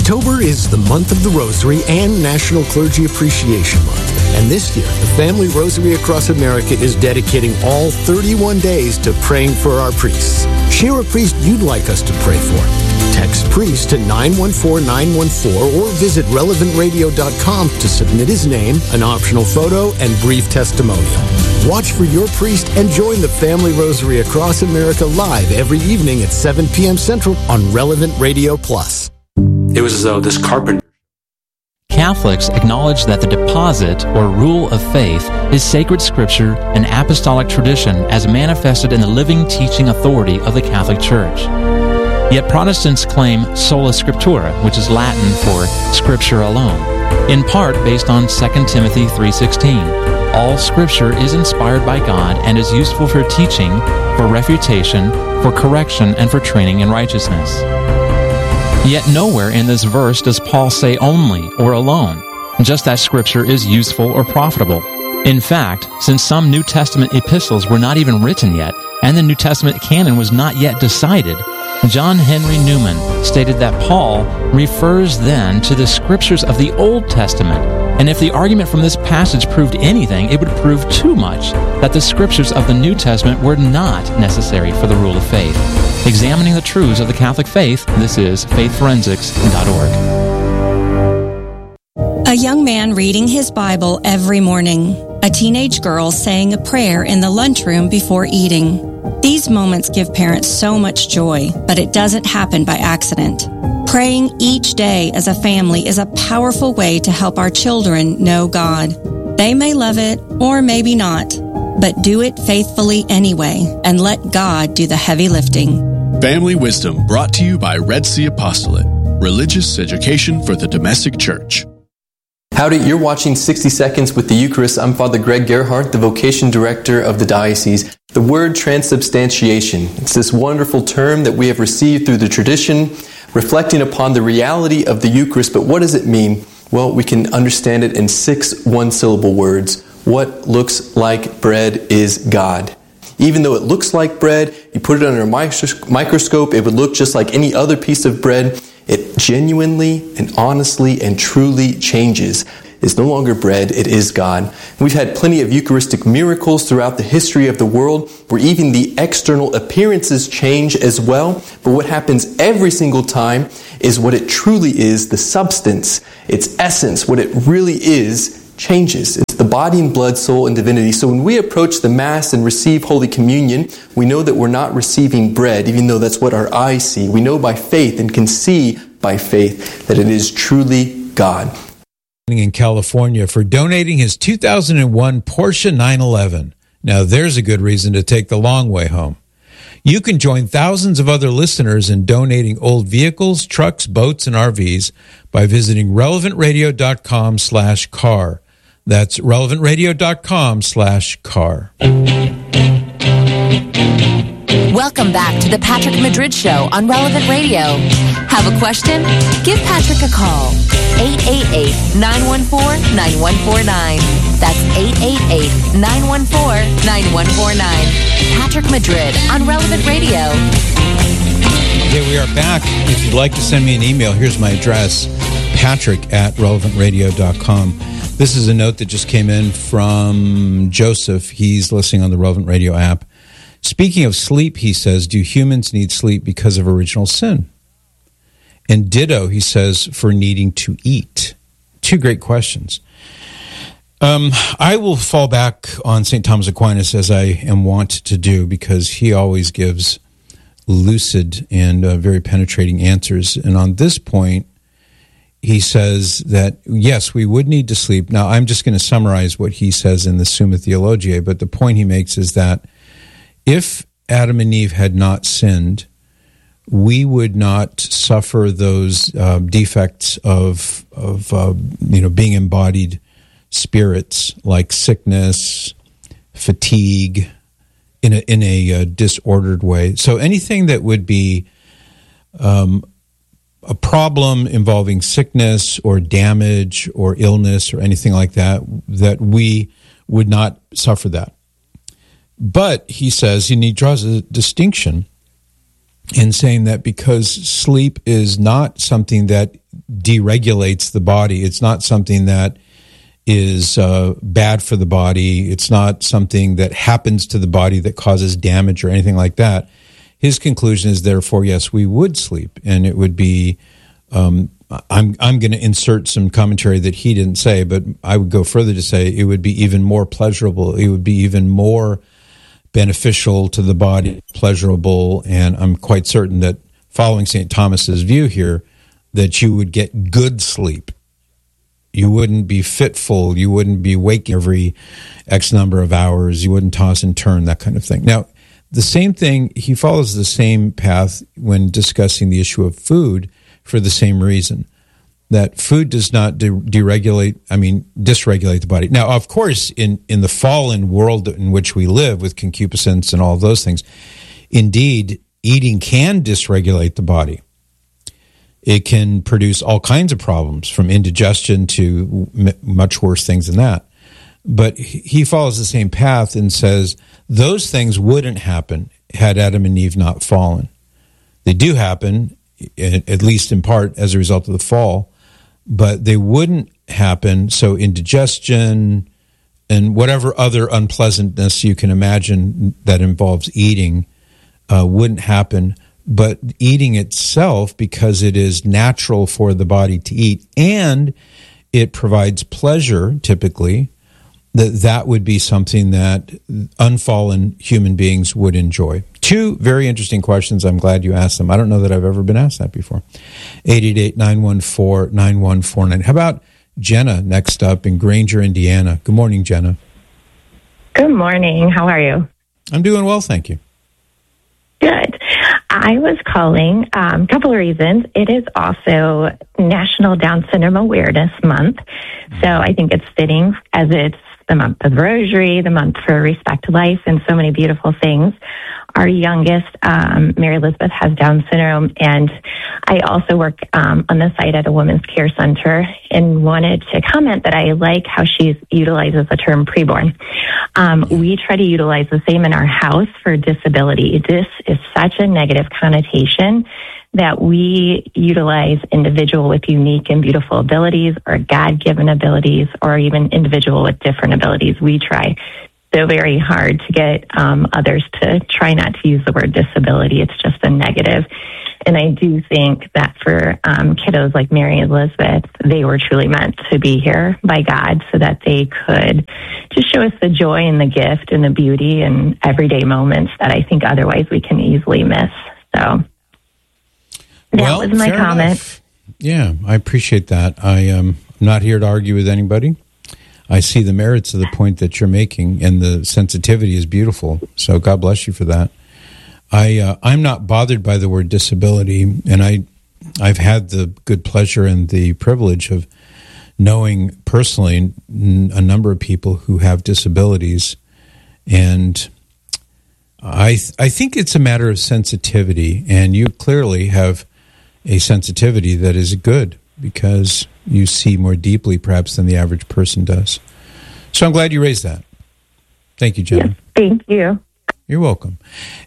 October is the month of the Rosary and National Clergy Appreciation Month. And this year, the Family Rosary across America is dedicating all 31 days to praying for our priests. Share a priest you'd like us to pray for. Text priest to 914-914 or visit relevantradio.com to submit his name, an optional photo, and brief testimonial. Watch for your priest and join the Family Rosary across America live every evening at 7 p.m. Central on Relevant Radio Plus. It was as though this carpenter. Catholics acknowledge that the deposit, or rule of faith, is sacred scripture and apostolic tradition as manifested in the living teaching authority of the Catholic Church. Yet Protestants claim sola scriptura, which is Latin for scripture alone, in part based on 2 Timothy 3:16. All scripture is inspired by God and is useful for teaching, for refutation, for correction, and for training in righteousness. Yet nowhere in this verse does Paul say only or alone, just that Scripture is useful or profitable. In fact, since some New Testament epistles were not even written yet, and the New Testament canon was not yet decided, John Henry Newman stated that Paul refers then to the Scriptures of the Old Testament, and if the argument from this passage proved anything, it would prove too much that the Scriptures of the New Testament were not necessary for the rule of faith. Examining the truths of the Catholic faith, this is faithforensics.org. A young man reading his Bible every morning. A teenage girl saying a prayer in the lunchroom before eating. These moments give parents so much joy, but it doesn't happen by accident. Praying each day as a family is a powerful way to help our children know God. They may love it or maybe not, but do it faithfully anyway and let God do the heavy lifting. Family Wisdom brought to you by Red Sea Apostolate, religious education for the domestic church. Howdy, you're watching 60 Seconds with the Eucharist. I'm Father Greg Gerhardt, the Vocation Director of the Diocese. The word transubstantiation, it's this wonderful term that we have received through the tradition, reflecting upon the reality of the Eucharist. But what does it mean? Well, we can understand it in 6 one-syllable words. What looks like bread is God. Even though it looks like bread, you put it under a microscope, it would look just like any other piece of bread. It genuinely and honestly and truly changes. It's no longer bread, it is God. We've had plenty of Eucharistic miracles throughout the history of the world where even the external appearances change as well. But what happens every single time is what it truly is, the substance, its essence, what it really is, changes. It's the body and blood, soul, and divinity. So when we approach the Mass and receive Holy Communion, we know that we're not receiving bread, even though that's what our eyes see. We know by faith and can see by faith that it is truly God. In California for donating his 2001 Porsche 911. Now there's a good reason to take the long way home. You can join thousands of other listeners in donating old vehicles, trucks, boats, and RVs by visiting relevantradio.com/car. That's relevantradio.com/car. Welcome back to the Patrick Madrid Show on Relevant Radio. Have a question? Give Patrick a call. 888-914-9149. That's 888-914-9149. Patrick Madrid on Relevant Radio. Okay, we are back. If you'd like to send me an email, here's my address, patrick@relevantradio.com. This is a note that just came in from Joseph. He's listening on the Relevant Radio app. Speaking of sleep, he says, do humans need sleep because of original sin? And ditto, he says, for needing to eat. Two great questions. I will fall back on St. Thomas Aquinas as I am wont to do because he always gives lucid and very penetrating answers. And on this point, he says that, yes, we would need to sleep. Now, I'm just going to summarize what he says in the Summa Theologiae, but the point he makes is that if Adam and Eve had not sinned, we would not suffer those defects of being embodied spirits like sickness, fatigue, in a disordered way. So anything that would be a problem involving sickness or damage or illness or anything like that, that we would not suffer that. But he says, and he draws a distinction in saying that because sleep is not something that deregulates the body, it's not something that is bad for the body, it's not something that happens to the body that causes damage or anything like that. His conclusion is, therefore, yes, we would sleep, and it would be, I'm going to insert some commentary that he didn't say, but I would go further to say it would be even more pleasurable, it would be even more beneficial to the body, pleasurable, and I'm quite certain that following St. Thomas's view here, that you would get good sleep. You wouldn't be fitful, you wouldn't be waking every X number of hours, you wouldn't toss and turn, that kind of thing. Now, the same thing, he follows the same path when discussing the issue of food for the same reason, that food does not dysregulate the body. Now, of course, in the fallen world in which we live with concupiscence and all of those things, indeed, eating can dysregulate the body. It can produce all kinds of problems, from indigestion to much worse things than that. But he follows the same path and says those things wouldn't happen had Adam and Eve not fallen. They do happen, at least in part, as a result of the fall, but they wouldn't happen. So indigestion and whatever other unpleasantness you can imagine that involves eating wouldn't happen. But eating itself, because it is natural for the body to eat and it provides pleasure, typically, that would be something that unfallen human beings would enjoy. Two very interesting questions. I'm glad you asked them. I don't know that I've ever been asked that before. 888-914-9149. How about Jenna next up in Granger, Indiana? Good morning, Jenna. Good morning. How are you? I'm doing well, thank you. Good. I was calling a couple of reasons. It is also National Down Syndrome Awareness Month, so I think it's fitting as it's the month of the Rosary, the month for Respect Life, and so many beautiful things. Our youngest, Mary Elizabeth, has Down syndrome, and I also work on the site at a women's care center and wanted to comment that I like how she utilizes the term preborn. We try to utilize the same in our house for disability. This is such a negative connotation that we utilize individual with unique and beautiful abilities or God-given abilities or even individual with different abilities. We try so very hard to get others to try not to use the word disability. It's just a negative. And I do think that for kiddos like Mary Elizabeth, they were truly meant to be here by God so that they could just show us the joy and the gift and the beauty and everyday moments that I think otherwise we can easily miss. So that was my comment. Enough. Yeah, I appreciate that. I am not here to argue with anybody. I see the merits of the point that you're making, and the sensitivity is beautiful. So God bless you for that. I'm not bothered by the word disability, and I've had the good pleasure and the privilege of knowing personally a number of people who have disabilities, and I think it's a matter of sensitivity, and you clearly have a sensitivity that is good because you see more deeply perhaps than the average person does. So I'm glad you raised that. Thank you, Jenna. Yes, thank you. You're welcome.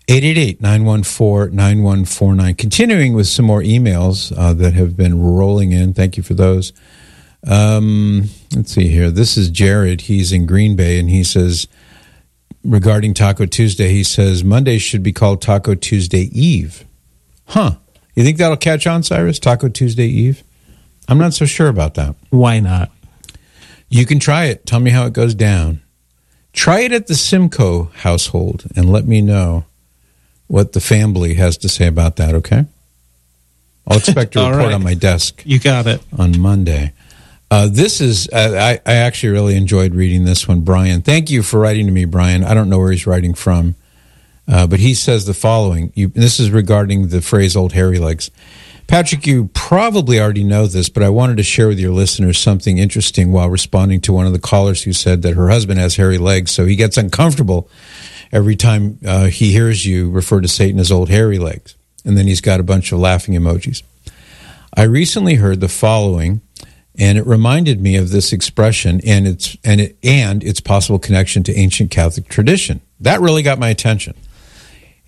888-914-9149. Continuing with some more emails that have been rolling in. Thank you for those. Let's see here. This is Jared. He's in Green Bay, and he says, regarding Taco Tuesday, he says, Monday should be called Taco Tuesday Eve. Huh. You think that'll catch on, Cyrus? Taco Tuesday Eve? I'm not so sure about that. Why not? You can try it. Tell me how it goes down. Try it at the Simcoe household and let me know what the family has to say about that, okay? I'll expect a report on my desk. You got it. On Monday. This is, I actually really enjoyed reading this one, Brian. Thank you for writing to me, Brian. I don't know where he's writing from, but he says the following. This is regarding the phrase old hairy legs. Patrick, you probably already know this, but I wanted to share with your listeners something interesting while responding to one of the callers who said that her husband has hairy legs, so he gets uncomfortable every time he hears you refer to Satan as old hairy legs. And then he's got a bunch of laughing emojis. I recently heard the following, and it reminded me of this expression and its possible connection to ancient Catholic tradition. That really got my attention.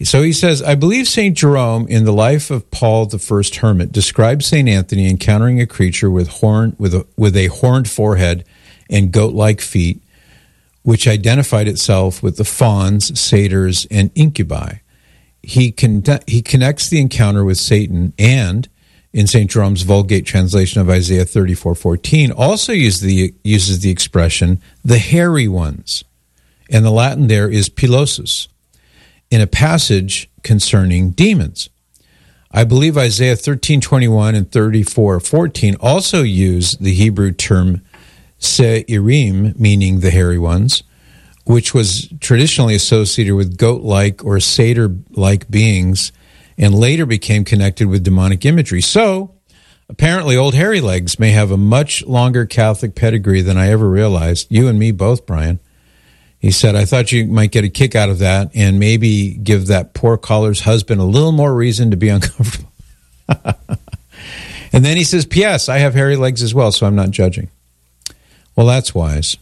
So he says, I believe St. Jerome in the life of Paul the First Hermit describes St. Anthony encountering a creature with a horned forehead and goat-like feet, which identified itself with the fauns, satyrs, and incubi. He connects the encounter with Satan and, in St. Jerome's Vulgate translation of Isaiah 34:14, also uses the expression, the hairy ones. And the Latin there is pilosus, in a passage concerning demons. I believe Isaiah 13:21 and 34:14 also use the Hebrew term se'irim, meaning the hairy ones, which was traditionally associated with goat-like or satyr-like beings and later became connected with demonic imagery. So, apparently Old Hairy Legs may have a much longer Catholic pedigree than I ever realized. You and me both, Brian. He said, I thought you might get a kick out of that and maybe give that poor caller's husband a little more reason to be uncomfortable. And then he says, P.S., I have hairy legs as well, so I'm not judging. Well, that's wise.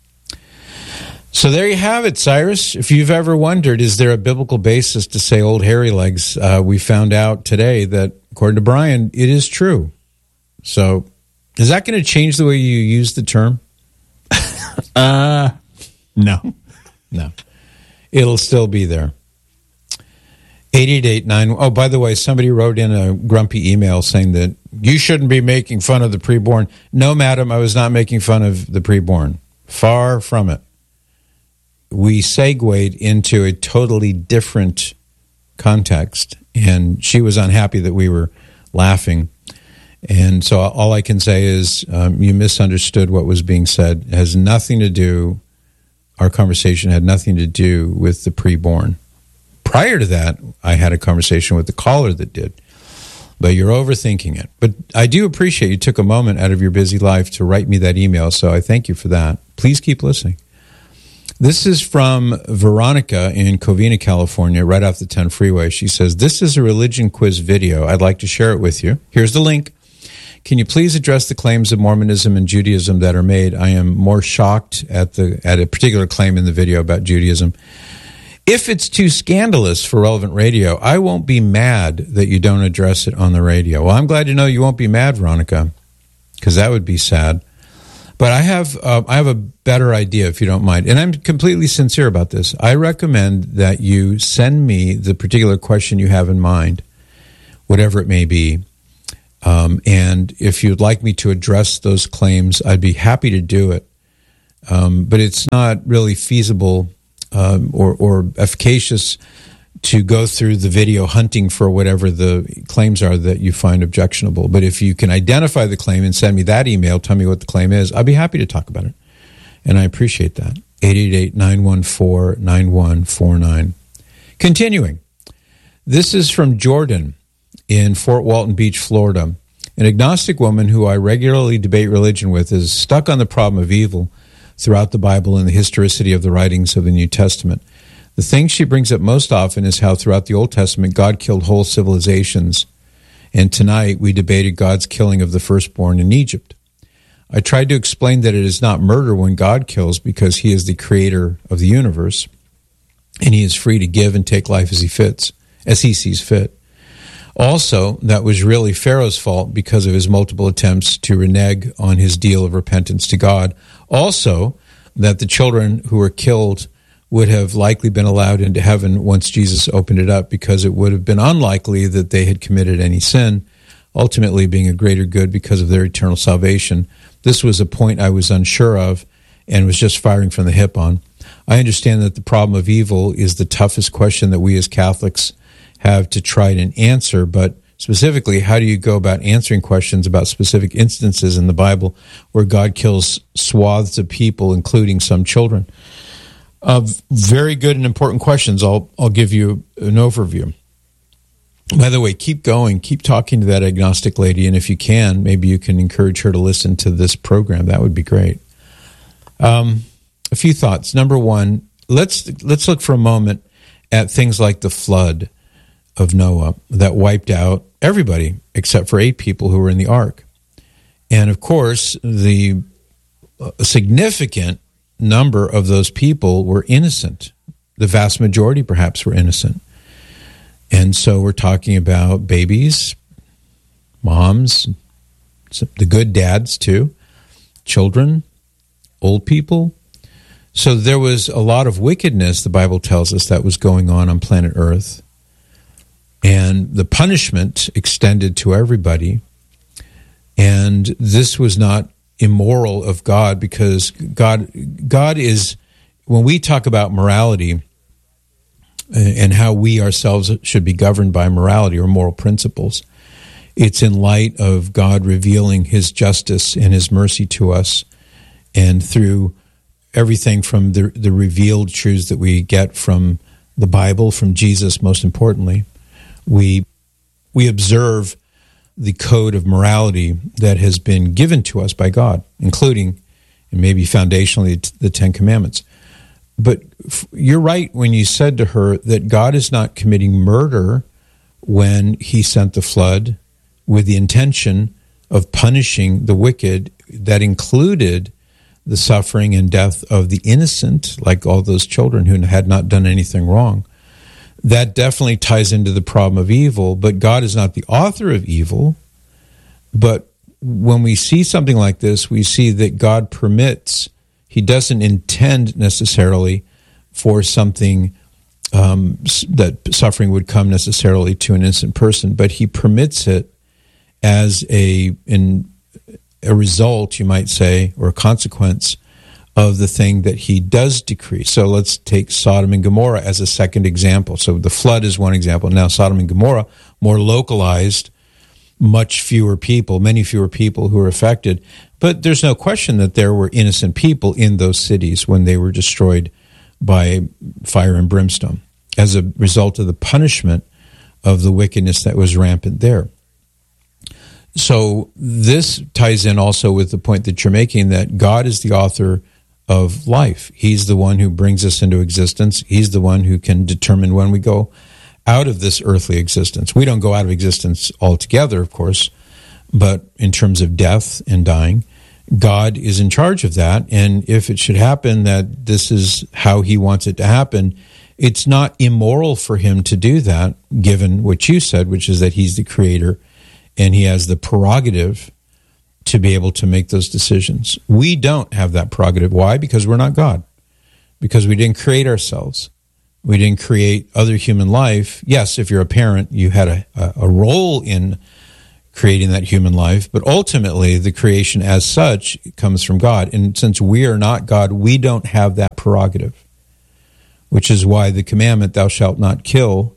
So there you have it, Cyrus. If you've ever wondered, is there a biblical basis to say old hairy legs? We found out today that, according to Brian, it is true. So is that going to change the way you use the term? No. It'll still be there. 888-9. Oh, by the way, somebody wrote in a grumpy email saying that you shouldn't be making fun of the preborn. No, madam, I was not making fun of the preborn. Far from it. We segued into a totally different context, and she was unhappy that we were laughing. And so all I can say is you misunderstood what was being said. It has nothing to do, our conversation had nothing to do with the preborn. Prior to that, I had a conversation with the caller that did. But you're overthinking it. But I do appreciate you took a moment out of your busy life to write me that email, so I thank you for that. Please keep listening. This is from Veronica in Covina, California, right off the 10 freeway. She says, this is a religion quiz video. I'd like to share it with you. Here's the link. Can you please address the claims of Mormonism and Judaism that are made? I am more shocked at a particular claim in the video about Judaism. If it's too scandalous for relevant radio, I won't be mad that you don't address it on the radio. Well, I'm glad to know you won't be mad, Veronica, because that would be sad. But I have a better idea, if you don't mind. And I'm completely sincere about this. I recommend that you send me the particular question you have in mind, whatever it may be. And if you'd like me to address those claims, I'd be happy to do it. But it's not really feasible or efficacious to go through the video hunting for whatever the claims are that you find objectionable. But if you can identify the claim and send me that email, tell me what the claim is, I'd be happy to talk about it. And I appreciate that. 888-914-9149. Continuing. This is from Jordan in Fort Walton Beach, Florida. An agnostic woman who I regularly debate religion with is stuck on the problem of evil throughout the Bible and the historicity of the writings of the New Testament. The thing she brings up most often is how throughout the Old Testament God killed whole civilizations, and tonight we debated God's killing of the firstborn in Egypt. I tried to explain that it is not murder when God kills because he is the creator of the universe, and he is free to give and take life as he sees fit. Also, that was really Pharaoh's fault because of his multiple attempts to renege on his deal of repentance to God. Also, that the children who were killed would have likely been allowed into heaven once Jesus opened it up, because it would have been unlikely that they had committed any sin, ultimately being a greater good because of their eternal salvation. This was a point I was unsure of and was just firing from the hip on. I understand that the problem of evil is the toughest question that we as Catholics have to try and answer, but specifically, how do you go about answering questions about specific instances in the Bible where God kills swaths of people, including some children? Very good and important questions. I'll give you an overview. By the way, keep going. Keep talking to that agnostic lady, and if you can, maybe you can encourage her to listen to this program. That would be great. A few thoughts. Number one, let's look for a moment at things like the flood of Noah that wiped out everybody except for 8 people who were in the ark. And of course, the significant number of those people were innocent. The vast majority perhaps were innocent. And so we're talking about babies, moms, the good dads too, children, old people. So there was a lot of wickedness, the Bible tells us, that was going on planet Earth. And the punishment extended to everybody. And this was not immoral of God, because God is, when we talk about morality and how we ourselves should be governed by morality or moral principles, it's in light of God revealing his justice and his mercy to us, and through everything from the revealed truths that we get from the Bible, from Jesus most importantly. We observe the code of morality that has been given to us by God, including, and maybe foundationally, the Ten Commandments. But you're right when you said to her that God is not committing murder when he sent the flood with the intention of punishing the wicked. That included the suffering and death of the innocent, like all those children who had not done anything wrong. That definitely ties into the problem of evil, but God is not the author of evil. But when we see something like this, we see that God permits. He doesn't intend necessarily for something that suffering would come necessarily to an innocent person, but he permits it as a result, you might say, or a consequence of the thing that he does decree. So let's take Sodom and Gomorrah as a second example. So the flood is one example. Now Sodom and Gomorrah, more localized, many fewer people who were affected. But there's no question that there were innocent people in those cities when they were destroyed by fire and brimstone as a result of the punishment of the wickedness that was rampant there. So this ties in also with the point that you're making, that God is the author of life. He's the one who brings us into existence. He's the one who can determine when we go out of this earthly existence. We don't go out of existence altogether, of course, but in terms of death and dying, God is in charge of that. And if it should happen that this is how he wants it to happen, it's not immoral for him to do that, given what you said, which is that he's the creator and he has the prerogative to be able to make those decisions. We don't have that prerogative. Why? Because we're not God. Because we didn't create ourselves. We didn't create other human life. Yes, if you're a parent, you had a role in creating that human life, but ultimately the creation as such comes from God. And since we are not God, we don't have that prerogative, which is why the commandment, thou shalt not kill,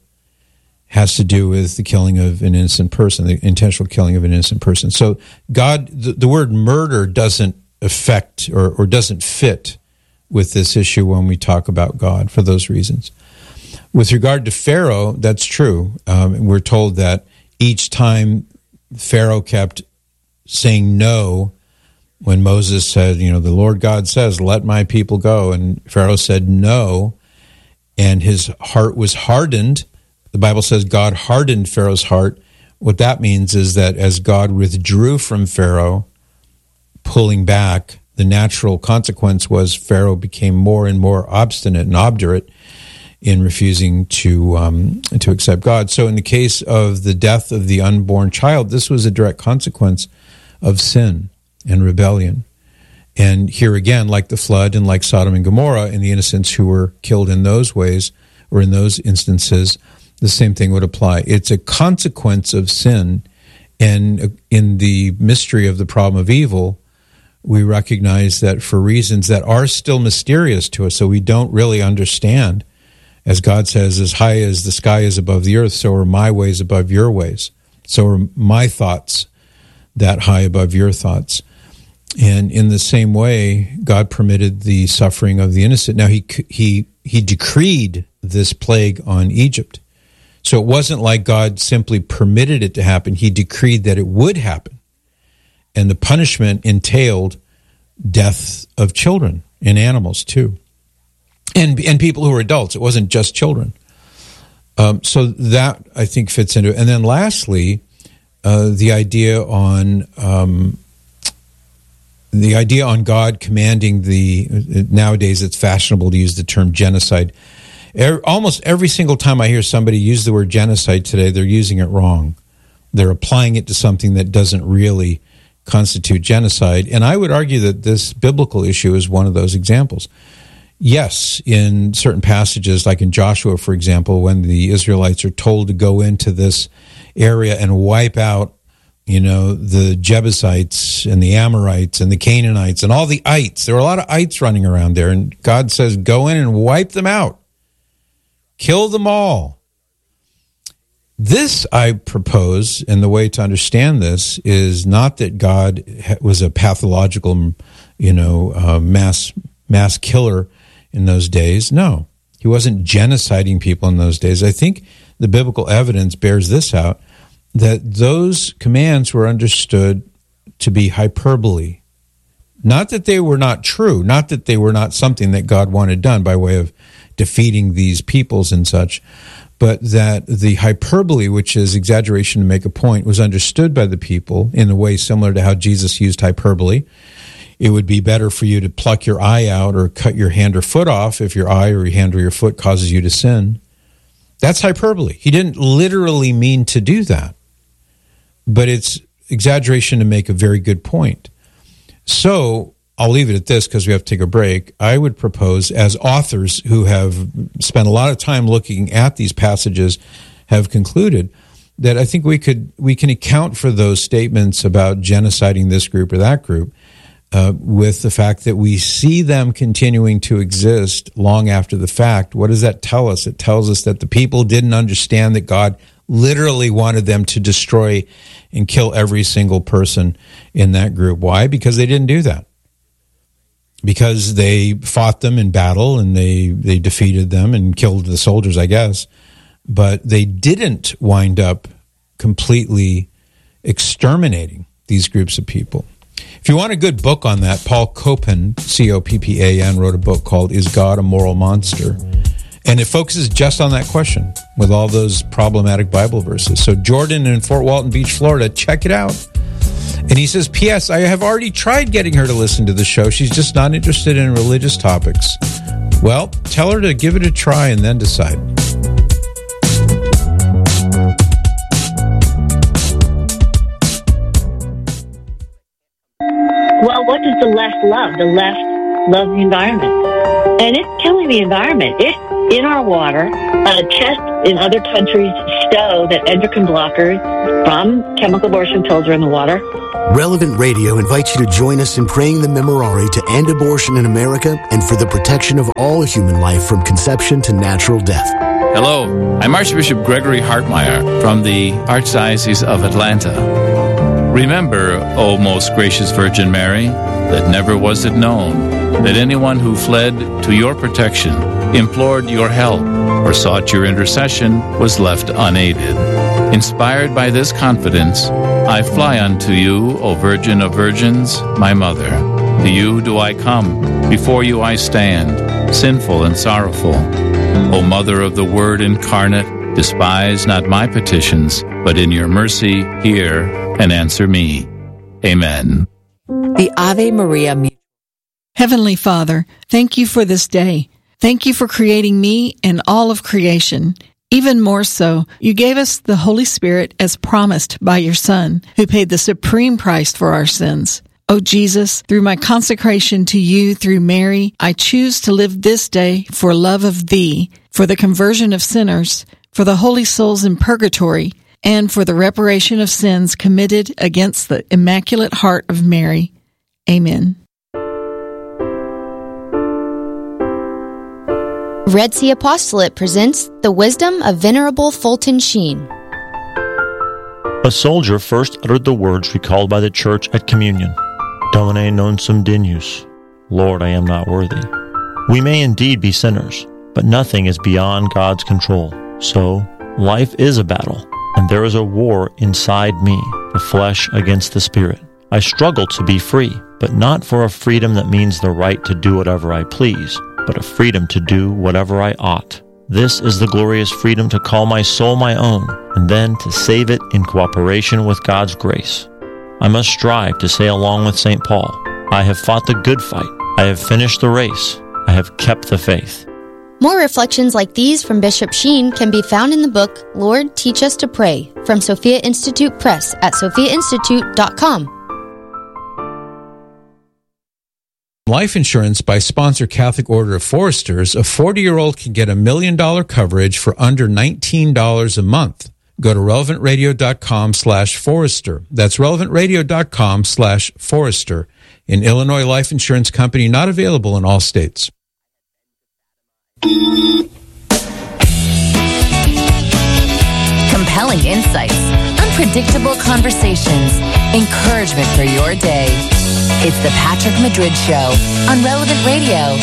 has to do with the killing of an innocent person, the intentional killing of an innocent person. So God, the word murder doesn't affect or doesn't fit with this issue when we talk about God for those reasons. With regard to Pharaoh, that's true. We're told that each time Pharaoh kept saying no, when Moses said, the Lord God says, let my people go, and Pharaoh said no, and his heart was hardened. The Bible says God hardened Pharaoh's heart. What that means is that as God withdrew from Pharaoh, pulling back, the natural consequence was Pharaoh became more and more obstinate and obdurate in refusing to accept God. So in the case of the death of the unborn child, this was a direct consequence of sin and rebellion. And here again, like the flood and like Sodom and Gomorrah, and the innocents who were killed in those ways or in those instances, the same thing would apply. It's a consequence of sin, and in the mystery of the problem of evil, we recognize that for reasons that are still mysterious to us, so we don't really understand, as God says, as high as the sky is above the earth, so are my ways above your ways. So are my thoughts that high above your thoughts. And in the same way, God permitted the suffering of the innocent. Now, he decreed this plague on Egypt. So it wasn't like God simply permitted it to happen. He decreed that it would happen. And the punishment entailed death of children and animals too. And people who were adults. It wasn't just children. So that, I think, fits into it. And then lastly, the idea on God commanding nowadays it's fashionable to use the term genocide. Almost every single time I hear somebody use the word genocide today, they're using it wrong. They're applying it to something that doesn't really constitute genocide. And I would argue that this biblical issue is one of those examples. Yes, in certain passages, like in Joshua, for example, when the Israelites are told to go into this area and wipe out, the Jebusites and the Amorites and the Canaanites and all the ites. There were a lot of ites running around there, and God says, go in and wipe them out. Kill them all. This, I propose, and the way to understand this is not that God was a pathological, mass killer in those days. No, he wasn't genociding people in those days. I think the biblical evidence bears this out, that those commands were understood to be hyperbole. Not that they were not true, not that they were not something that God wanted done by way of defeating these peoples and such, but that the hyperbole, which is exaggeration to make a point, was understood by the people in a way similar to how Jesus used hyperbole. It would be better for you to pluck your eye out or cut your hand or foot off if your eye or your hand or your foot causes you to sin. That's hyperbole. He didn't literally mean to do that, but it's exaggeration to make a very good point. So I'll leave it at this because we have to take a break. I would propose, as authors who have spent a lot of time looking at these passages have concluded, that I think we can account for those statements about genociding this group or that group with the fact that we see them continuing to exist long after the fact. What does that tell us? It tells us that the people didn't understand that God literally wanted them to destroy and kill every single person in that group. Why? Because they didn't do that. Because they fought them in battle and they defeated them and killed the soldiers, I guess. But they didn't wind up completely exterminating these groups of people. If you want a good book on that, Paul Copan, C-O-P-P-A-N, wrote a book called Is God a Moral Monster? And it focuses just on that question with all those problematic Bible verses. So Jordan in Fort Walton Beach, Florida, check it out. And he says, P.S., I have already tried getting her to listen to the show. She's just not interested in religious topics. Well, tell her to give it a try and then decide. Well, what does the left love? The left loves the environment. And it's killing the environment. It's in our water. Tests in other countries show that endocrine blockers from chemical abortion pills are in the water. Relevant Radio invites you to join us in praying the Memorare to end abortion in America and for the protection of all human life from conception to natural death. Hello, I'm Archbishop Gregory Hartmeyer from the Archdiocese of Atlanta. Remember, O most gracious Virgin Mary, that never was it known that anyone who fled to your protection, implored your help, or sought your intercession was left unaided. Inspired by this confidence, I fly unto you, O Virgin of Virgins, my Mother. To you do I come, before you I stand, sinful and sorrowful. O Mother of the Word incarnate, despise not my petitions, but in your mercy hear and answer me. Amen. The Ave Maria. Heavenly Father, thank you for this day. Thank you for creating me and all of creation. Even more so, you gave us the Holy Spirit as promised by your Son, who paid the supreme price for our sins. O Jesus, through my consecration to you through Mary, I choose to live this day for love of thee, for the conversion of sinners, for the holy souls in purgatory, and for the reparation of sins committed against the Immaculate Heart of Mary. Amen. Red Sea Apostolate presents The Wisdom of Venerable Fulton Sheen. A soldier first uttered the words recalled by the Church at communion, Domine non sum dignus, Lord, I am not worthy. We may indeed be sinners, but nothing is beyond God's control. So, life is a battle, and there is a war inside me, the flesh against the spirit. I struggle to be free, but not for a freedom that means the right to do whatever I please, but a freedom to do whatever I ought. This is the glorious freedom to call my soul my own, and then to save it in cooperation with God's grace. I must strive to say along with St. Paul, I have fought the good fight, I have finished the race, I have kept the faith. More reflections like these from Bishop Sheen can be found in the book, Lord, Teach Us to Pray, from Sophia Institute Press at sophiainstitute.com. Life insurance by sponsor Catholic Order of Foresters, a 40-year-old can get $1 million coverage for under $19 a month. Go to relevantradio.com/Forester. That's relevantradio.com/Forester. An Illinois life insurance company not available in all states. Compelling insights, unpredictable conversations, encouragement for your day. It's the Patrick Madrid Show on Relevant Radio.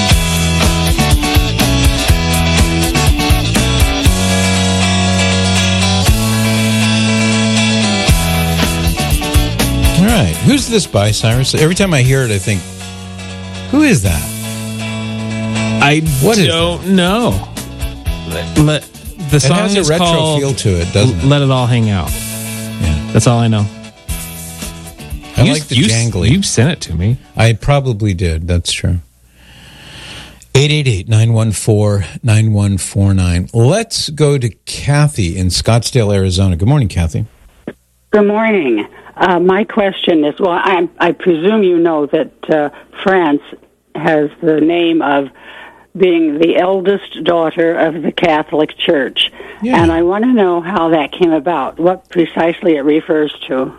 All right. Who's this by, Cyrus? Every time I hear it, I think, who is that? I don't know. But the song has a is retro called feel to it, doesn't it? Let It All Hang Out. Yeah. That's all I know. I like the jangly. You sent it to me. I probably did. That's true. 888-914-9149. Let's go to Kathy in Scottsdale, Arizona. Good morning, Kathy. Good morning. My question is, well, I presume you know that France has the name of being the eldest daughter of the Catholic Church. Yeah. And I want to know how that came about, what precisely it refers to.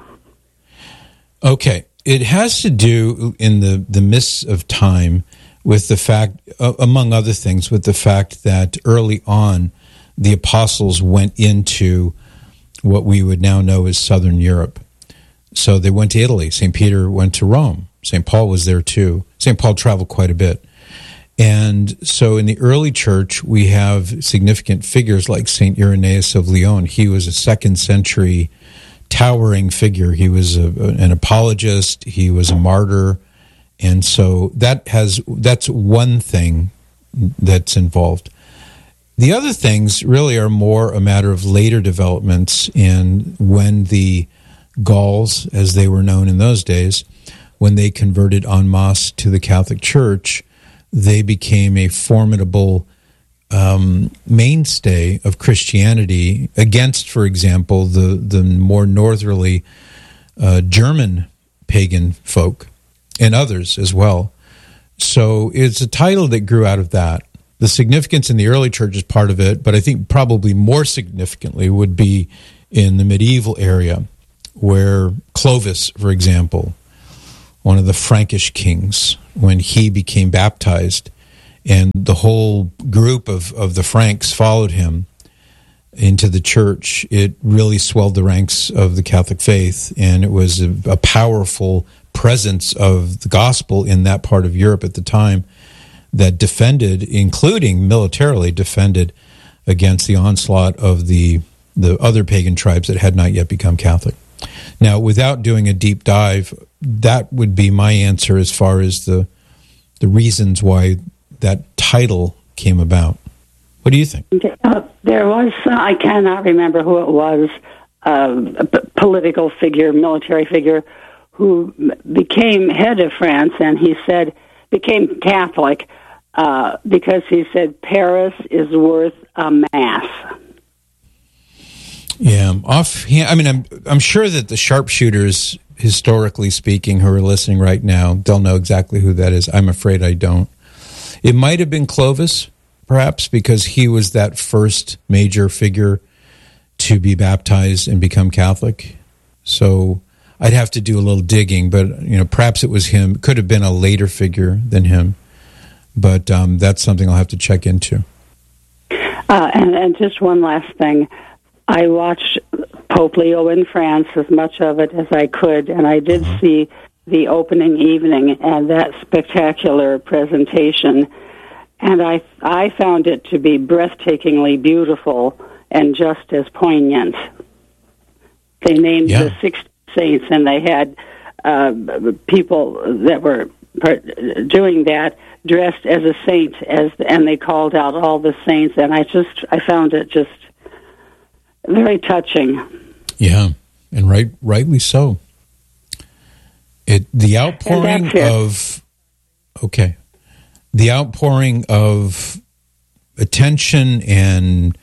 Okay. It has to do, in the midst of time, with the fact, among other things, with the fact that early on, the apostles went into what we would now know as Southern Europe. So they went to Italy. St. Peter went to Rome. St. Paul was there too. St. Paul traveled quite a bit. And so in the early church, we have significant figures like St. Irenaeus of Lyon. He was a 2nd century towering figure. He was an apologist. He was a martyr. And so that's one thing that's involved. The other things really are more a matter of later developments, and when the Gauls, as they were known in those days, when they converted en masse to the Catholic Church, they became a formidable mainstay of Christianity against, for example, the more northerly German pagan folk and others as well. So it's a title that grew out of that. The significance in the early church is part of it, but I think probably more significantly would be in the medieval area, where Clovis, for example, one of the Frankish kings, when he became baptized, and the whole group of the Franks followed him into the church, it really swelled the ranks of the Catholic faith, and it was a powerful presence of the gospel in that part of Europe at the time that defended, including militarily defended, against the onslaught of the other pagan tribes that had not yet become Catholic. Now, without doing a deep dive, that would be my answer as far as the reasons why that title came about. What do you think? There was, I cannot remember who it was, a political figure, military figure, who became head of France, and he said, became Catholic, because he said Paris is worth a mass. Yeah, I mean, I'm sure that the sharpshooters, historically speaking, who are listening right now, they'll know exactly who that is. I'm afraid I don't. It might have been Clovis, perhaps, because he was that first major figure to be baptized and become Catholic. So I'd have to do a little digging, but perhaps it was him. It could have been a later figure than him, but that's something I'll have to check into. And just one last thing. I watched Pope Leo in France, as much of it as I could, and I did see the opening evening and that spectacular presentation, and I found it to be breathtakingly beautiful and just as poignant. They named the 60 saints, and they had people that were doing that dressed as a saint, and they called out all the saints, and I found it just very touching. Yeah, and rightly so. The outpouring of attention and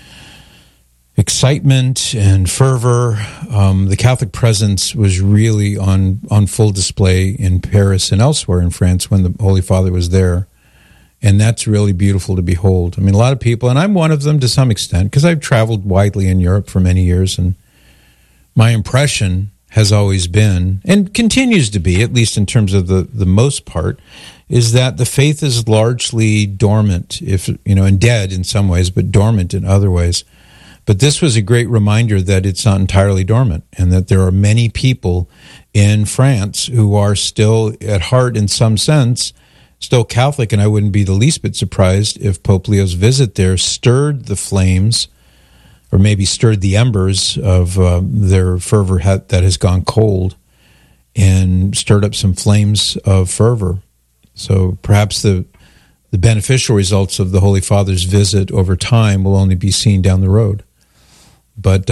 excitement and fervor. The Catholic presence was really on full display in Paris and elsewhere in France when the Holy Father was there. And that's really beautiful to behold. I mean, a lot of people, and I'm one of them to some extent, because I've traveled widely in Europe for many years, and my impression has always been, and continues to be, at least in terms of the most part, is that the faith is largely dormant, and dead in some ways, but dormant in other ways. But this was a great reminder that it's not entirely dormant, and that there are many people in France who are still, at heart, in some sense, still Catholic, and I wouldn't be the least bit surprised if Pope Leo's visit there stirred the flames, or maybe stirred the embers of their fervor that has gone cold, and stirred up some flames of fervor. So perhaps the beneficial results of the Holy Father's visit over time will only be seen down the road. But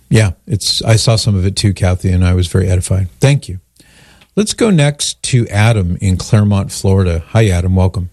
I saw some of it too, Kathy, and I was very edified. Thank you. Let's go next to Adam in Claremont, Florida. Hi, Adam. Welcome.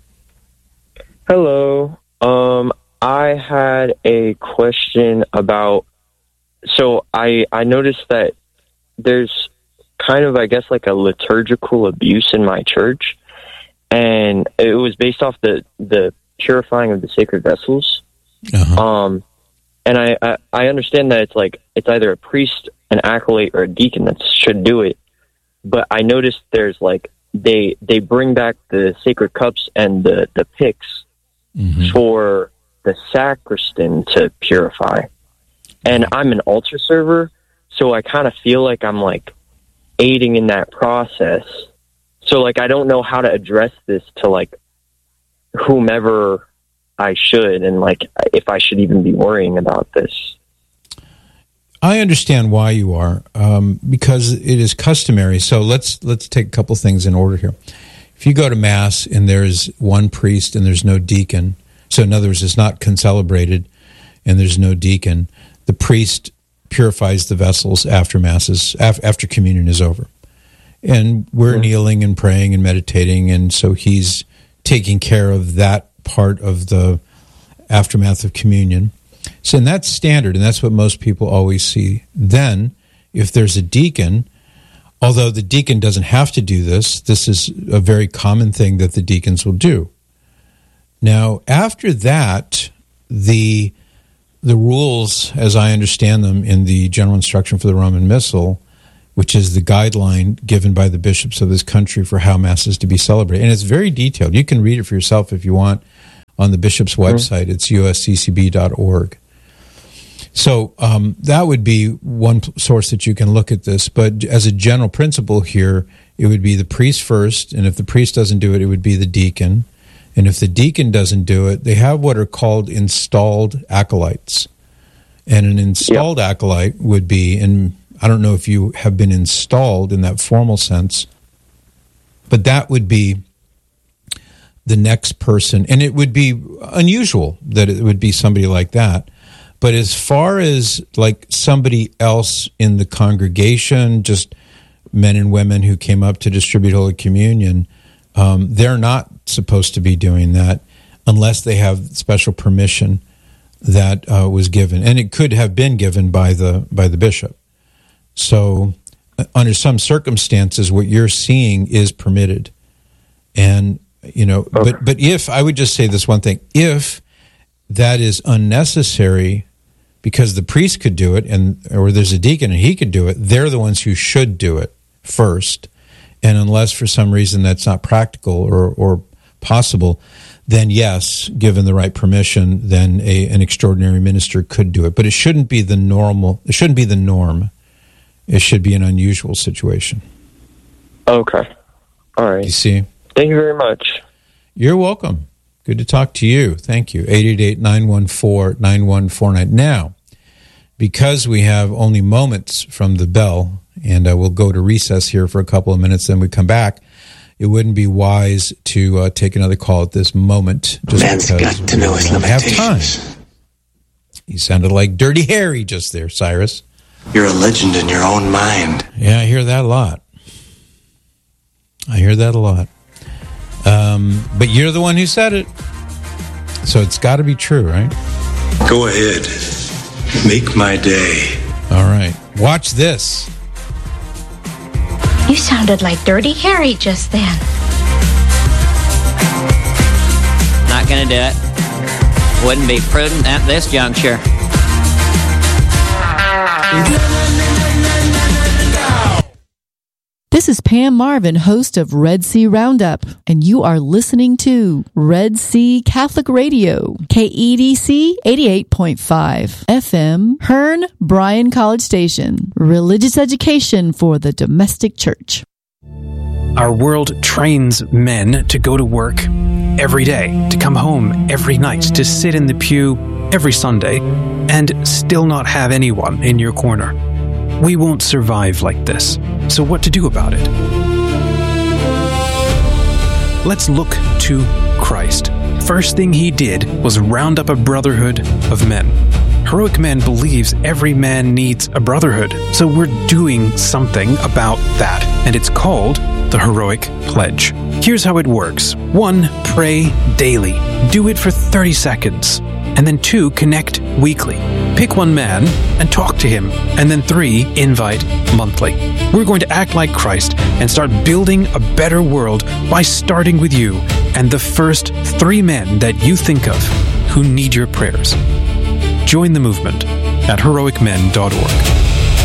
Hello. I had a question about, so I noticed that there's kind of, I guess, like a liturgical abuse in my church, and it was based off the purifying of the sacred vessels. Uh-huh. And I understand that it's either a priest, an acolyte, or a deacon that should do it. But I noticed there's they bring back the sacred cups and the pyx for the sacristan to purify. And I'm an altar server, so I kind of feel like I'm aiding in that process. So I don't know how to address this to whomever I should, and if I should even be worrying about this. I understand why you are, because it is customary. So let's take a couple things in order here. If you go to Mass and there's one priest and there's no deacon, so in other words, it's not concelebrated and there's no deacon, the priest purifies the vessels after Masses, after communion is over. And we're kneeling and praying and meditating, and so he's taking care of that part of the aftermath of communion. So, and that's standard, and that's what most people always see. Then, if there's a deacon, although the deacon doesn't have to do this, this is a very common thing that the deacons will do. Now, after that, the rules, as I understand them in the General Instruction for the Roman Missal, which is the guideline given by the bishops of this country for how Mass is to be celebrated, and it's very detailed. You can read it for yourself if you want on the bishop's website. It's usccb.org. So that would be one source that you can look at this. But as a general principle here, it would be the priest first, and if the priest doesn't do it, it would be the deacon. And if the deacon doesn't do it, they have what are called installed acolytes. And an installed acolyte would be, and I don't know if you have been installed in that formal sense, but that would be the next person. And it would be unusual that it would be somebody like that. But as far as somebody else in the congregation, just men and women who came up to distribute Holy Communion, they're not supposed to be doing that unless they have special permission that was given. And it could have been given by the bishop. So under some circumstances, what you're seeing is permitted. And, but if, I would just say this one thing, if that is unnecessary because the priest could do it, or there's a deacon and he could do it, they're the ones who should do it first. And unless for some reason that's not practical or possible, then yes, given the right permission, then an extraordinary minister could do it. But it shouldn't be the normal. It shouldn't be the norm. It should be an unusual situation. Okay. All right. You see? Thank you very much. You're welcome. Good to talk to you. Thank you. 888-914-9149. Now, because we have only moments from the bell, and we'll go to recess here for a couple of minutes, then we come back, it wouldn't be wise to take another call at this moment. Just Man's because got to know his limitations. Have time. You sounded like Dirty Harry just there, Cyrus. You're a legend in your own mind. Yeah, I hear that a lot. But you're the one who said it. So it's got to be true, right? Go ahead. Make my day. All right. Watch this. You sounded like Dirty Harry just then. Not gonna do it. Wouldn't be prudent at this juncture. This is Pam Marvin, host of Red Sea Roundup, and you are listening to Red Sea Catholic Radio, KEDC 88.5 FM, Hearn, Bryan College Station, religious education for the domestic church. Our world trains men to go to work every day, to come home every night, to sit in the pew every Sunday, and still not have anyone in your corner. We won't survive like this. So what to do about it? Let's look to Christ. First thing he did was round up a brotherhood of men. Heroic Men believes every man needs a brotherhood. So we're doing something about that. And it's called the Heroic Pledge. Here's how it works. 1, pray daily. Do it for 30 seconds. And then 2, connect weekly. Pick one man and talk to him. And then 3, invite monthly. We're going to act like Christ and start building a better world by starting with you and the first 3 men that you think of who need your prayers. Join the movement at heroicmen.org.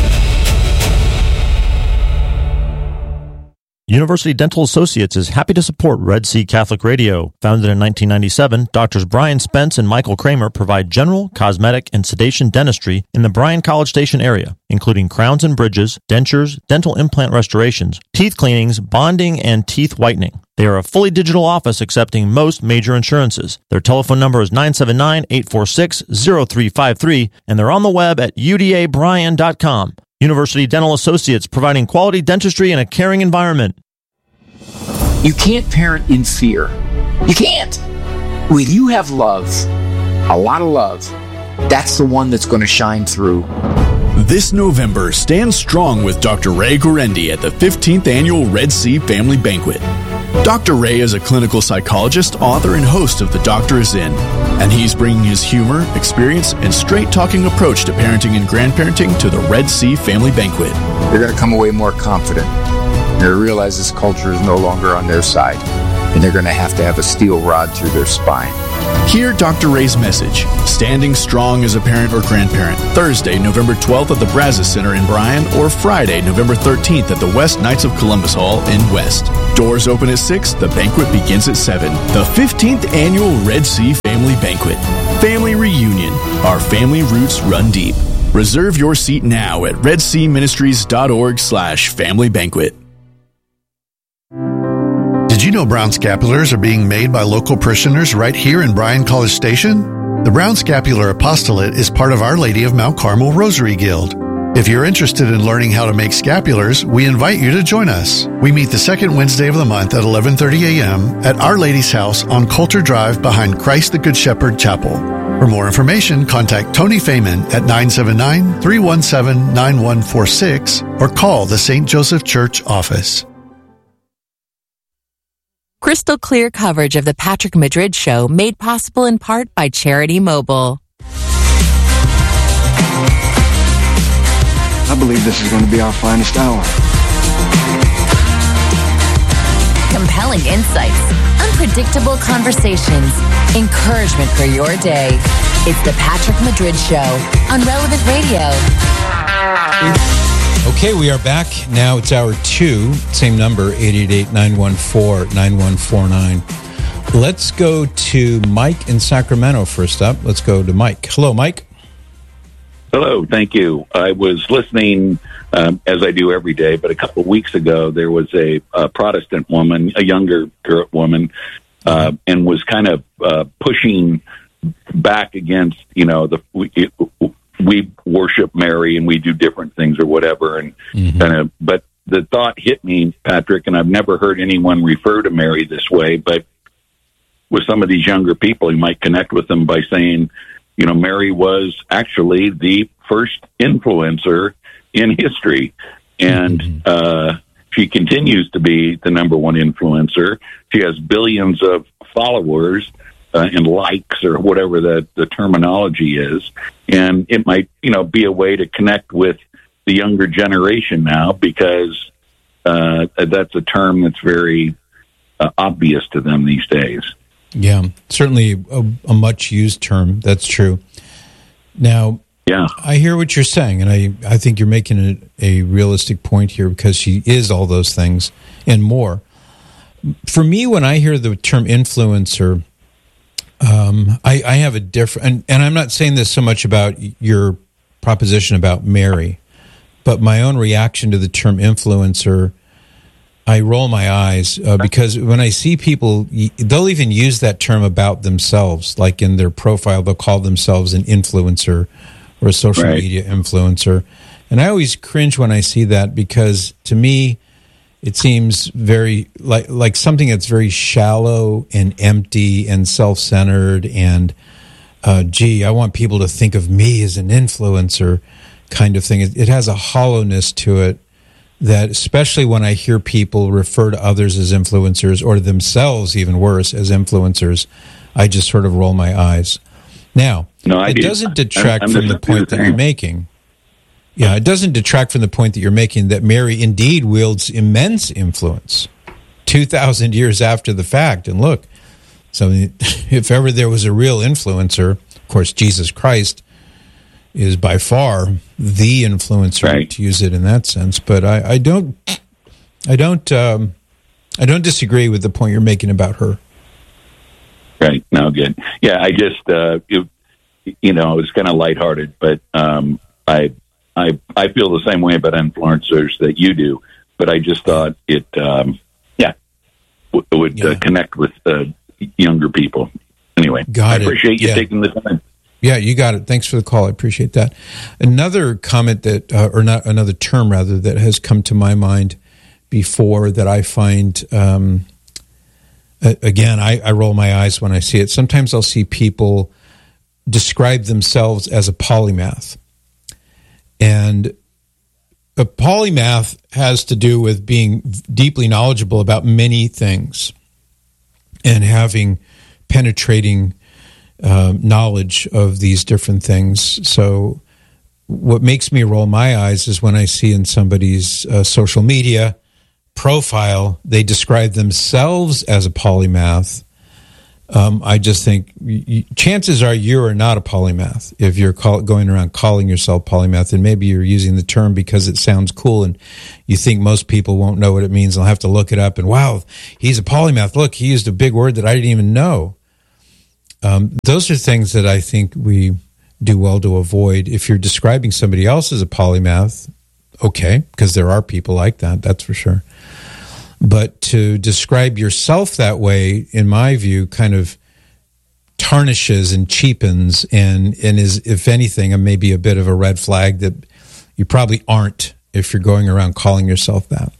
University Dental Associates is happy to support Red Sea Catholic Radio. Founded in 1997, Doctors Brian Spence and Michael Kramer provide general, cosmetic, and sedation dentistry in the Bryan College Station area, including crowns and bridges, dentures, dental implant restorations, teeth cleanings, bonding, and teeth whitening. They are a fully digital office accepting most major insurances. Their telephone number is 979-846-0353, and they're on the web at udabryan.com. University Dental Associates, providing quality dentistry in a caring environment. You can't parent in fear. You can't. When you have love, a lot of love, that's the one that's going to shine through. This November, stand strong with Dr. Ray Guarendi at the 15th Annual Red Sea Family Banquet. Dr. Ray is a clinical psychologist, author, and host of The Doctor Is In, and he's bringing his humor, experience, and straight-talking approach to parenting and grandparenting to the Red Sea Family Banquet. They're going to come away more confident. They're going to realize this culture is no longer on their side, and they're going to have a steel rod through their spine. Hear Dr. Ray's message, Standing Strong as a Parent or Grandparent, Thursday, November 12th at the Brazos Center in Bryan, or Friday, November 13th at the West Knights of Columbus Hall in West. Doors open at 6, the banquet begins at 7. The 15th Annual Red Sea Family Banquet. Family Reunion. Our family roots run deep. Reserve your seat now at redseaministries.org/family banquet. Did you know brown scapulars are being made by local parishioners right here in Bryan College Station? The Brown Scapular Apostolate is part of Our Lady of Mount Carmel Rosary Guild. If you're interested in learning how to make scapulars, we invite you to join us. We meet the second Wednesday of the month at 11:30 a.m. at Our Lady's House on Coulter Drive behind Christ the Good Shepherd Chapel. For more information, contact Tony Feynman at 979-317-9146 or call the St. Joseph Church office. Crystal clear coverage of the Patrick Madrid Show made possible in part by Charity Mobile. I believe this is going to be our finest hour. Compelling insights, unpredictable conversations, encouragement for your day. It's the Patrick Madrid Show on Relevant Radio. Okay, we are back. Now it's hour 2. Same number, 888-914-9149. Let's go to Mike in Sacramento first up. Let's go to Mike. Hello, Mike. Hello, thank you. I was listening, as I do every day, but a couple of weeks ago, there was a Protestant woman, a younger woman, and was kind of pushing back against, we worship Mary and we do different things or whatever. And but the thought hit me, Patrick, and I've never heard anyone refer to Mary this way, but with some of these younger people, you might connect with them by saying, Mary was actually the first influencer in history. And she continues to be the number one influencer. She has billions of followers. and likes or whatever the terminology is. And it might, be a way to connect with the younger generation now, because that's a term that's very obvious to them these days. Yeah, certainly a much-used term. That's true. Now, yeah, I hear what you're saying, and I think you're making a realistic point here, because she is all those things and more. For me, when I hear the term influencer, I have a different, and I'm not saying this so much about your proposition about Mary, but my own reaction to the term influencer, I roll my eyes because when I see people, they'll even use that term about themselves, like in their profile, they'll call themselves an influencer or a social media influencer. And I always cringe when I see that, because to me, it seems very like something that's very shallow and empty and self-centered and, I want people to think of me as an influencer kind of thing. It has a hollowness to it that, especially when I hear people refer to others as influencers, or themselves, even worse, as influencers, I just sort of roll my eyes. Now, it doesn't detract from the point that you're making. Yeah, it doesn't detract from the point that you're making, that Mary indeed wields immense influence 2,000 years after the fact. And look, so if ever there was a real influencer, of course, Jesus Christ is by far the influencer, to use it in that sense. But I don't disagree with the point you're making about her. Right. No, good. Yeah, I just, it was kind of lighthearted, but I feel the same way about influencers that you do, but I just thought it would connect with younger people. Anyway, I appreciate you taking the time. Yeah, you got it. Thanks for the call. I appreciate that. Another comment that, or not another term rather, that has come to my mind before that I find, again, I roll my eyes when I see it. Sometimes I'll see people describe themselves as a polymath. And a polymath has to do with being deeply knowledgeable about many things and having penetrating knowledge of these different things. So what makes me roll my eyes is when I see in somebody's social media profile, they describe themselves as a polymath. I just think chances are you are not a polymath if you're going around calling yourself polymath, and maybe you're using the term because it sounds cool and you think most people won't know what it means. They'll have to look it up and, wow, he's a polymath. Look, he used a big word that I didn't even know. Those are things that I think we do well to avoid. If you're describing somebody else as a polymath, okay, because there are people like that, that's for sure. But to describe yourself that way, in my view, kind of tarnishes and cheapens and is, if anything, maybe a bit of a red flag that you probably aren't if you're going around calling yourself that.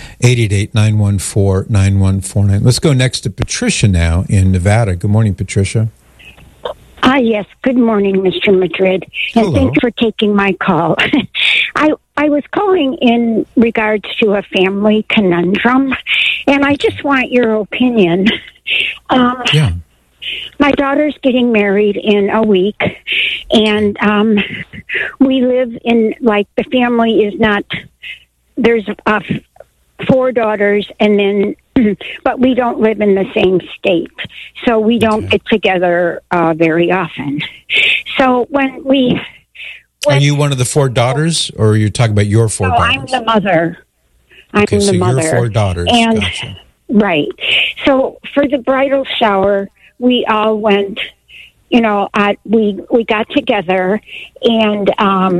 888-914-9149. Let's go next to Patricia now in Nevada. Good morning, Patricia. Yes. Good morning, Mr. Madrid. And Hello. thanks for taking my call. I was calling in regards to a family conundrum, and I just want your opinion. My daughter's getting married in a week, and we live in, the family is not, there's 4 daughters, and then, but we don't live in the same state, so we don't get together very often. So when we... Are you one of the 4 daughters, or you're talking about your 4 daughters? I'm the mother. I'm the mother. You're 4 daughters. And, gotcha. Right. So for the bridal shower, we all went, we got together, and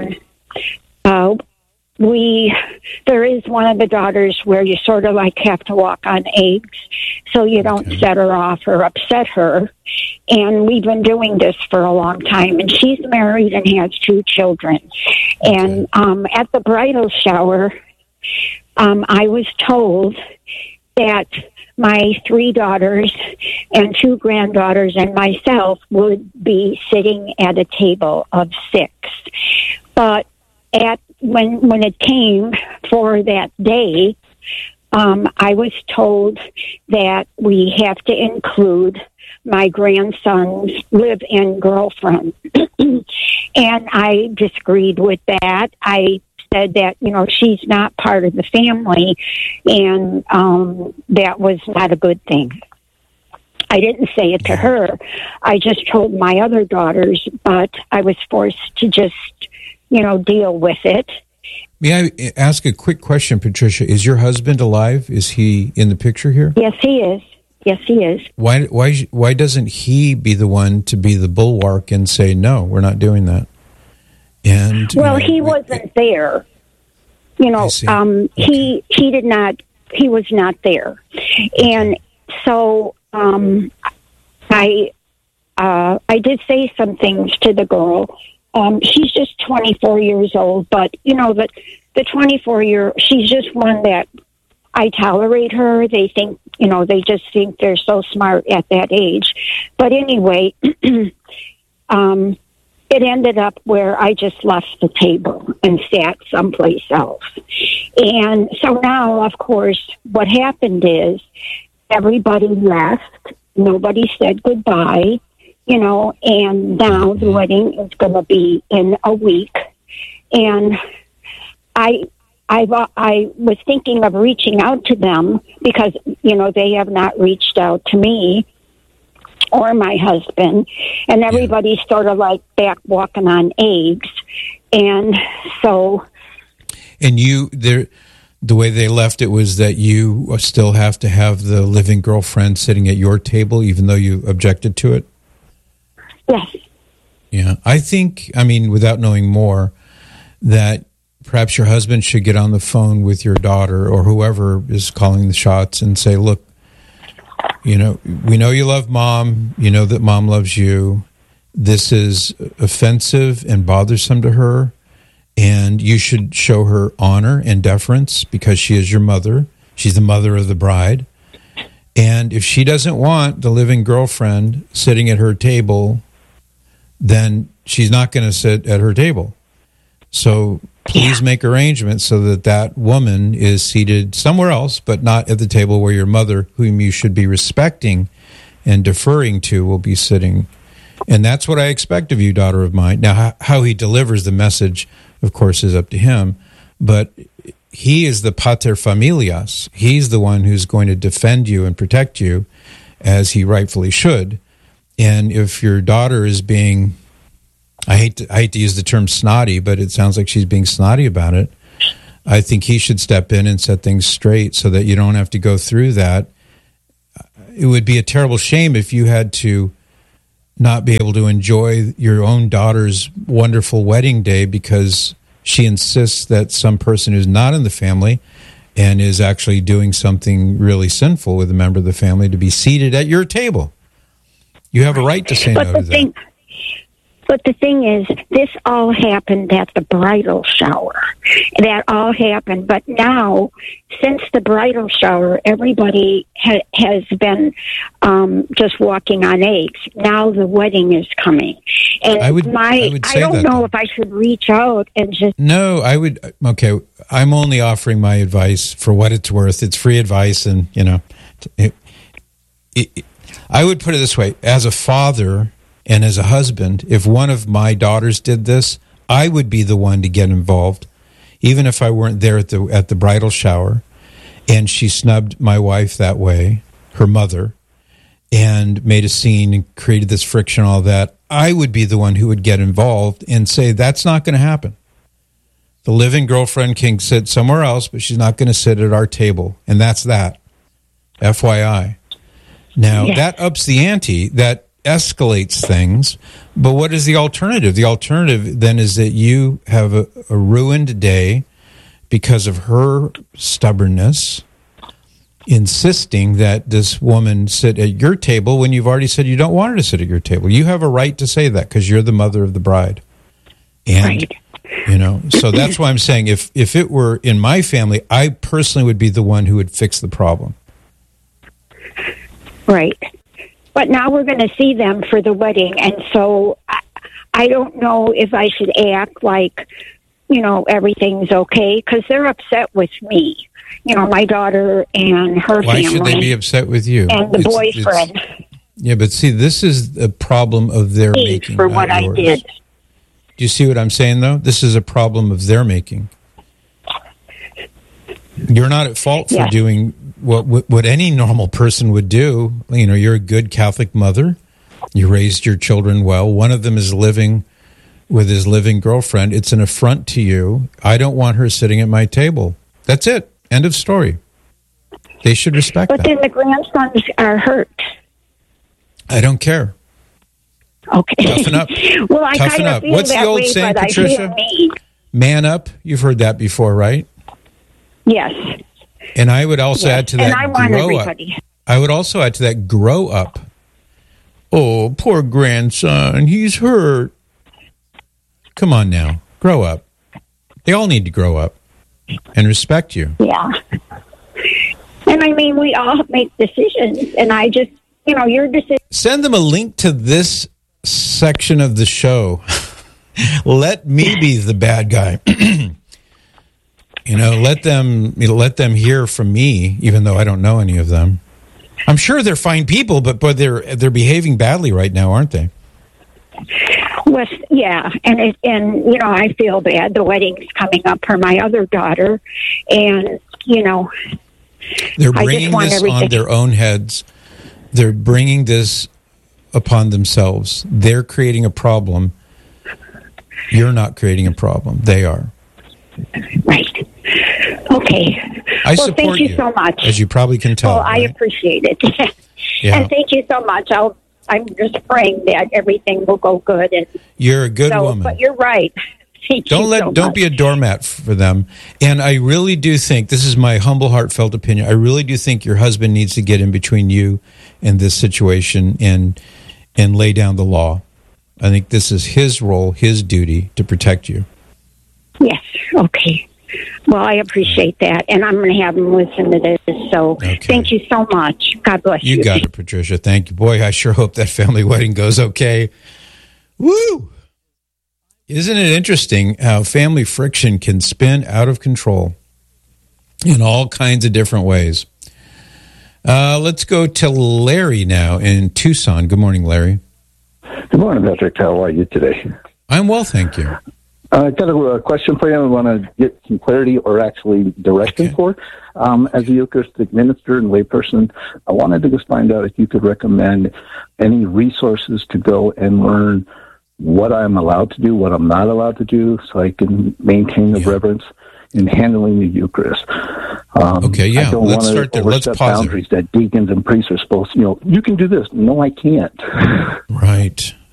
there is one of the daughters where you sort of have to walk on eggs so you don't set her off or upset her. And we've been doing this for a long time, and she's married and has 2 children. And at the bridal shower, I was told that my 3 daughters and 2 granddaughters and myself would be sitting at a table of 6. But when it came for that day, I was told that we have to include my grandson's live-in girlfriend. And I disagreed with that. I said that, she's not part of the family, and that was not a good thing. I didn't say it to her. I just told my other daughters, but I was forced to just, deal with it. May I ask a quick question, Patricia? Is your husband alive? Is he in the picture here? Yes, he is. Yes, he is. Why doesn't he be the one to be the bulwark and say, no, we're not doing that? And he wasn't there. He did not. He was not there, and so I did say some things to the girl. She's just 24 years old, but the 24-year, she's just one that I tolerate her. They think, they just think they're so smart at that age. But anyway, it ended up where I just left the table and sat someplace else. And so now, of course, what happened is everybody left. Nobody said goodbye, and now the wedding is going to be in a week. And I was thinking of reaching out to them because, they have not reached out to me or my husband. And everybody's sort of like back walking on eggs. And so... And the way they left it was that you still have to have the living girlfriend sitting at your table, even though you objected to it? Yes. Yeah. I think, without knowing more, that perhaps your husband should get on the phone with your daughter or whoever is calling the shots and say, look, we know you love mom. You know that mom loves you. This is offensive and bothersome to her. And you should show her honor and deference because she is your mother. She's the mother of the bride. And if she doesn't want the living girlfriend sitting at her table, then she's not going to sit at her table. So please make arrangements so that that woman is seated somewhere else, but not at the table where your mother, whom you should be respecting and deferring to, will be sitting. And that's what I expect of you, daughter of mine. Now, how he delivers the message, of course, is up to him. But he is the pater familias. He's the one who's going to defend you and protect you, as he rightfully should. And if your daughter is being, I hate to use the term snotty, but it sounds like she's being snotty about it, I think he should step in and set things straight so that you don't have to go through that. It would be a terrible shame if you had to not be able to enjoy your own daughter's wonderful wedding day because she insists that some person who's not in the family and is actually doing something really sinful with a member of the family to be seated at your table. You have a right to say no to that. But the thing is, this all happened at the bridal shower. That all happened. But now, since the bridal shower, everybody has been just walking on eggs. Now the wedding is coming. And I don't know if I should reach out and just... No, I would... Okay, I'm only offering my advice for what it's worth. It's free advice, and, I would put it this way. As a father... And as a husband, if one of my daughters did this, I would be the one to get involved, even if I weren't there at the bridal shower, and she snubbed my wife that way, her mother, and made a scene and created this friction, all that. I would be the one who would get involved and say, that's not going to happen. The living girlfriend can sit somewhere else, but she's not going to sit at our table, and that's that. FYI. Now, that ups the ante. That escalates things, but what is the alternative? The alternative then is that you have a ruined day because of her stubbornness, insisting that this woman sit at your table when you've already said you don't want her to sit at your table. You have a right to say that because you're the mother of the bride. And, so that's why I'm saying if it were in my family, I personally would be the one who would fix the problem. Right. But now we're going to see them for the wedding, and so I don't know if I should act like, everything's okay, because they're upset with me. My daughter and her family. Why should they be upset with you? And the boyfriend. Yeah, but see, this is a problem of their making. For what I did. Do you see what I'm saying, though? This is a problem of their making. You're not at fault for doing what any normal person would do. You know, you're a good Catholic mother. You raised your children well. One of them is living with his living girlfriend. It's an affront to you. I don't want her sitting at my table. That's it. End of story. They should respect that. But then the grandsons are hurt. I don't care. Okay. Toughen up. Well, I Toughen kind of up. feel What's that the old way, saying, but Patricia? I feel mean. Man up. You've heard that before, right? Yes. And I would also add to that, and I want grow everybody. up. I would also add to that, grow up. Oh, poor grandson. He's hurt. Come on now. Grow up. They all need to grow up and respect you. Yeah. And I mean, we all make decisions, and I just, you know, your decision. Send them a link to this section of the show. Let me be the bad guy. You know, let them hear from me, even though I don't know any of them. I'm sure they're fine people, but they're behaving badly right now, aren't they? Well, yeah, and you know, I feel bad. The wedding's coming up for my other daughter, and you know, they're bringing this on their own heads. They're bringing this upon themselves. They're creating a problem. You're not creating a problem. They are. Right. Okay. I well, support thank you so much. As you probably can tell. Well, I appreciate it. Yeah. And thank you so much. I'm just praying that everything will go good. And you're a good woman. But you're right. Don't be a doormat for them. And I really do think, this is my humble, heartfelt opinion, I really do think your husband needs to get in between you and this situation and lay down the law. I think this is his role, his duty to protect you. Yes. Okay. Well, I appreciate that, and I'm going to have him listen to this. So, Thank you so much. God bless you. You got it, Patricia. Thank you. Boy, I sure hope that family wedding goes okay. Woo! Isn't it interesting how family friction can spin out of control in all kinds of different ways? Let's go to Larry now in Tucson. Good morning, Larry. Good morning, Patrick. How are you today? I'm well, thank you. I got a question for you. I want to get some clarity or actually direction for. As a Eucharistic minister and layperson, I wanted to just find out if you could recommend any resources to go and learn what I'm allowed to do, what I'm not allowed to do, so I can maintain the reverence in handling the Eucharist. Let's start there. Let's pause boundaries that deacons and priests are supposed to, you can do this. No, I can't. Right.